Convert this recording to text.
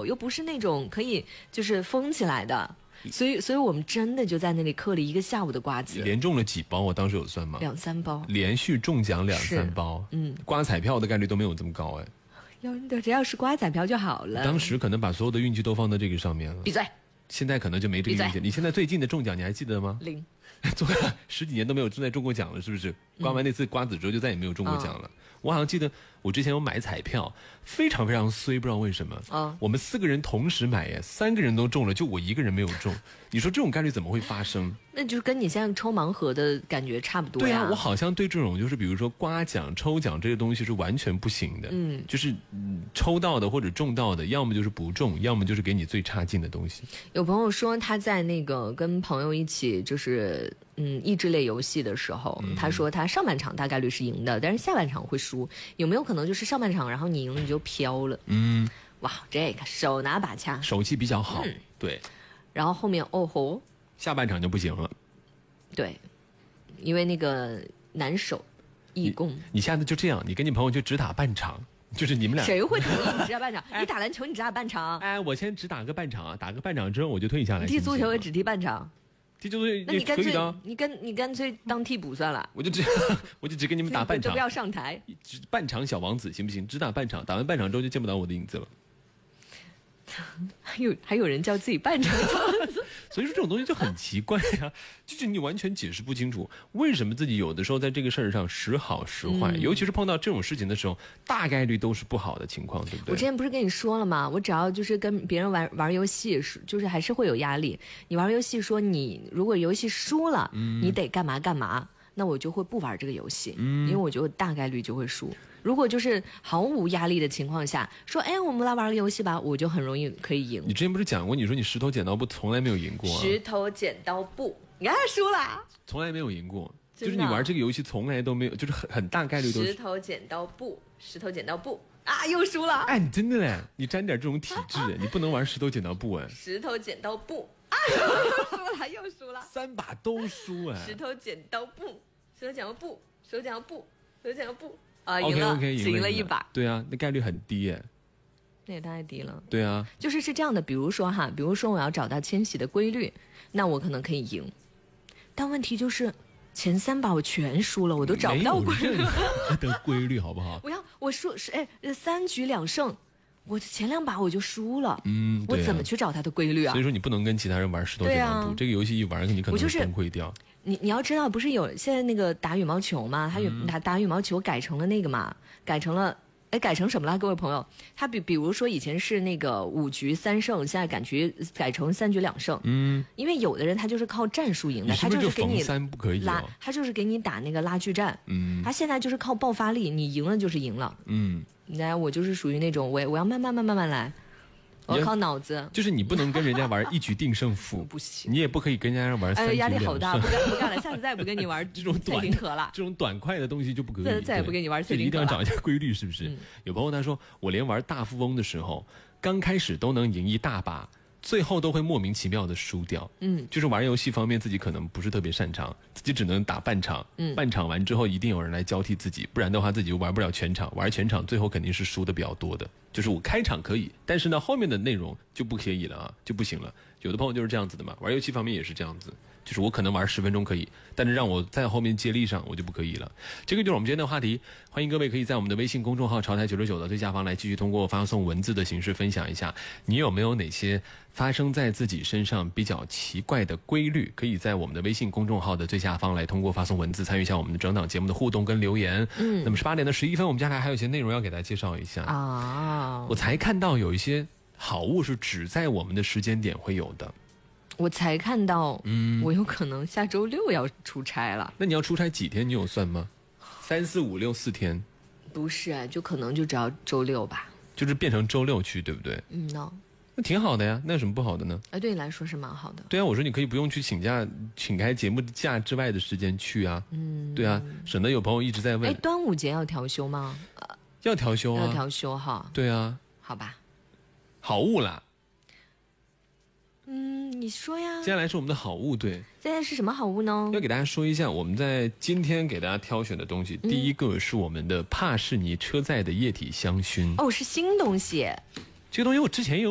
口，又不是那种可以就是封起来的。所以我们真的就在那里嗑了一个下午的瓜子， 连中了几包？我当时有算吗 ？2、3包， 连续中奖2、3包。刮彩票的概率都没有这么高哎。 只要是刮彩票就好了。 当时可能把所有的运气都放到这个上面了。 闭嘴！ 现在可能就没这个运气。你现在最近的中奖你还记得吗 ？0。 做了10几年都没有中过奖了，是不是？刮完那次瓜子之后就再也没有中过奖了。我好像记得我之前有买彩票，非常非常衰，不知道为什么。我们4个人同时买耶，3个人都中了，就我一个人没有中。你说这种概率怎么会发生？ 那就是跟你现在抽盲盒的感觉差不多呀。 对啊，我好像对这种就是比如说刮奖、抽奖这些东西是完全不行的。就是抽到的或者中到的，要么就是不中，要么就是给你最差劲的东西。 有朋友说他在那个跟朋友一起就是益智类游戏的时候，他说他上半场大概率是赢的，但是下半场会输。有没有可能就是上半场然后你赢了你就飘了？哇，这个手拿把掐， 手气比较好。对。 然后后面下半场就不行了。 对，因为那个难守易攻。 你下次就这样，你跟你朋友就只打半场，就是你们俩。 谁会同意你只打半场？你打篮球你只打半场？ 我先只打个半场啊，打个半场之后我就退下来。 踢足球也只踢半场。 踢足球那你干脆当替补算了。 我就只跟你们打半场， 就不要上台。 只半场小王子行不行？只打半场，打完半场之后就见不到我的影子了。 还有人叫自己半场所以说这种东西就很奇怪呀，就是你完全解释不清楚为什么自己有的时候在这个事儿上时好时坏，尤其是碰到这种事情的时候，大概率都是不好的情况，对不对？ 我之前不是跟你说了吗？我只要就是跟别人玩游戏，就是还是会有压力。你玩游戏说你如果游戏输了，你得干嘛干嘛，那我就会不玩这个游戏，因为我觉得大概率就会输。如果就是毫无压力的情况下说我们来玩个游戏吧，我就很容易可以赢。你之前不是讲过，你说你石头剪刀布从来没有赢过石头剪刀布，你看输了， 从来没有赢过，就是你玩这个游戏从来都没有，就是很大概率都是石头剪刀布啊，又输了。 你真的嘞，你沾点这种体质，你不能玩石头剪刀布石头剪刀布啊，又输了 3把都输石头剪刀布赢了， 只赢了1把。 对啊，那概率很低耶。 那也太低了。 对啊， 是这样的，比如说我要找到迁徙的规律，那我可能可以赢，但问题就是前3把我全输了，我都找不到规律。 没有任何的规律好不好？ 我说是3局2胜，我前2把我就输了。我怎么去找它的规律啊？ 所以说你不能跟其他人玩石头剪刀布，这个游戏一玩你可能会崩溃掉。 你要知道，不是有现在那个打羽毛球嘛？他打羽毛球改成了那个嘛，改成什么了？各位朋友，他比如说以前是那个5局3胜，现在改成3局2胜。因为有的人他就是靠战术赢的，他就是给你 3不可以拉，他就是给你打那个拉锯战。他现在就是靠爆发力，你赢了就是赢了。我就是属于那种我要慢慢来。我靠脑子， 就是你不能跟人家玩1局定胜负， 不行， 你也不可以跟人家玩3局2胜。 压力好大，不干了，下次再也不跟你玩这种短快的东西就不可以， 再也不跟你玩最零和了。 一定要找一下规律，是不是？有朋友他说，我连玩大富翁的时候，刚开始都能赢一大把，最后都会莫名其妙的输掉。就是玩游戏方面自己可能不是特别擅长，自己只能打半场。半场完之后一定有人来交替自己，不然的话自己就玩不了全场，玩全场最后肯定是输的比较多的。就是我开场可以，但是呢后面的内容就不可以了啊，就不行了。有的朋友就是这样子的嘛，玩游戏方面也是这样子，就是我可能玩10分钟可以，但是让我在后面接力上我就不可以了。这个就是我们今天的话题，欢迎各位可以在我们的微信公众号潮台99的最下方来继续通过发送文字的形式分享一下，你有没有哪些发生在自己身上比较奇怪的规律，可以在我们的微信公众号的最下方来通过发送文字参与一下我们的整档节目的互动跟留言。那么18点的11分，我们接下来还有一些内容要给大家介绍一下啊。我才看到有一些好物是只在我们的时间点会有的。 我才看到，我有可能下周6要出差了。 那你要出差几天？你有算吗？3、4、5、6 4天？ 不是，就可能就只要周6吧。 就是变成周6去，对不对？那挺好的呀，那有什么不好的呢？ 对你来说是蛮好的。 对啊，我说你可以不用去请开节目假之外的时间去啊。对啊，省得有朋友一直在问。 端午节要调休吗？ 要调休啊， 要调休哈。 对啊， 好吧。 好物啦。 你说呀。 接下来是我们的好物，对。 现在是什么好物呢？ 要给大家说一下，我们在今天给大家挑选的东西，第一个是我们的帕士尼车载的液体香薰。 是新东西。 这个东西我之前有